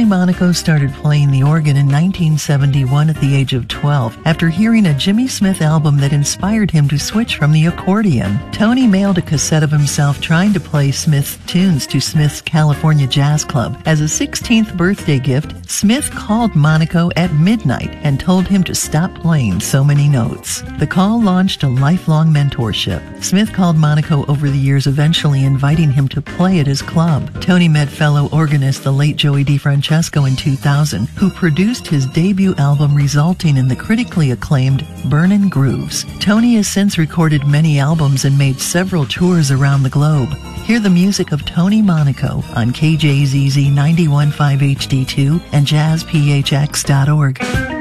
Monaco started playing the organ in 1971 at the age of 12 after hearing a Jimmy Smith album that inspired him to switch from the accordion. Tony mailed a cassette of himself trying to play Smith's tunes to Smith's California Jazz Club. As a 16th birthday gift, Smith called Monaco at midnight and told him to stop playing so many notes. The call launched a lifelong mentorship. Smith called Monaco over the years, eventually inviting him to play at his club. Tony met fellow organist the late Joey DeFrancesco in 2000, who produced his debut album, resulting in the critically acclaimed Burnin' Grooves. Tony has since recorded many albums and made several tours around the globe. Hear the music of Tony Monaco on KJZZ 91.5 HD2 and jazzphx.org.